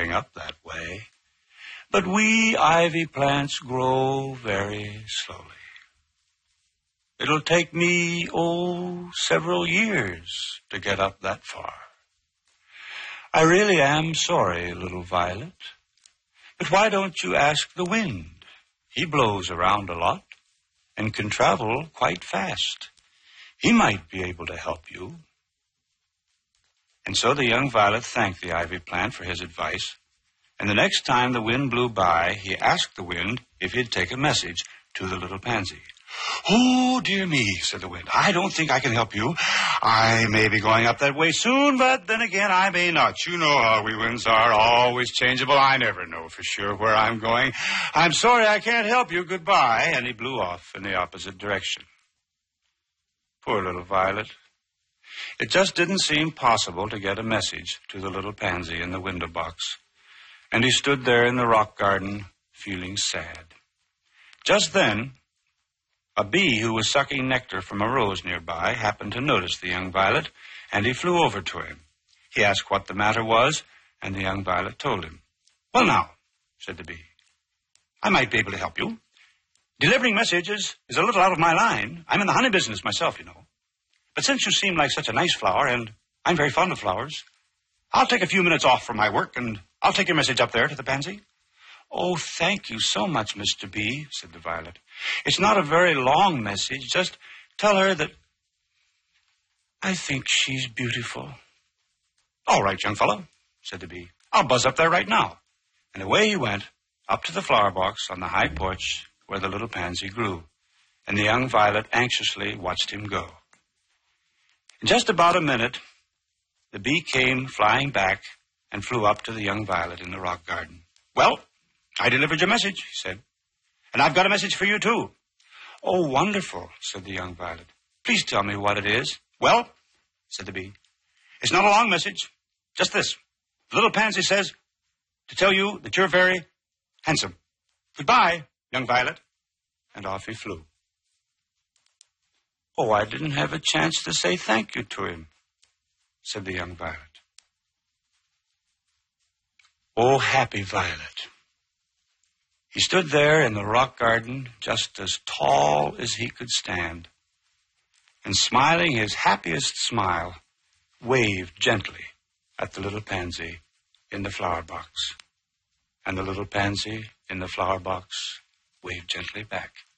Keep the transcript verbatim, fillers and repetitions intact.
going up that way. But we ivy plants grow very slowly. It'll take me, oh, several years to get up that far. I really am sorry, little Violet. But why don't you ask the wind? He blows around a lot and can travel quite fast. He might be able to help you. And so the young Violet thanked the ivy plant for his advice, and the next time the wind blew by, he asked the wind if he'd take a message to the little pansy. "Oh, dear me," said the wind, "I don't think I can help you. I may be going up that way soon, but then again I may not. You know how we winds are, always changeable. I never know for sure where I'm going. I'm sorry I can't help you. Goodbye." And he blew off in the opposite direction. Poor little Violet. It just didn't seem possible to get a message to the little pansy in the window box. And he stood there in the rock garden, feeling sad. Just then, a bee who was sucking nectar from a rose nearby happened to notice the young Violet, and he flew over to him. He asked what the matter was, and the young Violet told him. "Well, now," said the bee, "I might be able to help you. Delivering messages is a little out of my line. I'm in the honey business myself, you know. But since you seem like such a nice flower, and I'm very fond of flowers, I'll take a few minutes off from my work, and I'll take your message up there to the pansy." "Oh, thank you so much, Mister Bee," said the Violet. "It's not a very long message. Just tell her that I think she's beautiful." "All right, young fellow," said the bee. "I'll buzz up there right now." And away he went, up to the flower box on the high porch where the little pansy grew. And the young Violet anxiously watched him go. In just about a minute, the bee came flying back and flew up to the young Violet in the rock garden. "Well, I delivered your message," he said. "And I've got a message for you, too." "Oh, wonderful," said the young Violet. "Please tell me what it is." "Well," said the bee, "it's not a long message. Just this. The little pansy says to tell you that you're very handsome. Goodbye, young Violet." And off he flew. "Oh, I didn't have a chance to say thank you to him," said the young Violet. Oh, happy Violet. He stood there in the rock garden, just as tall as he could stand, and smiling his happiest smile, waved gently at the little pansy in the flower box. And the little pansy in the flower box waved gently back.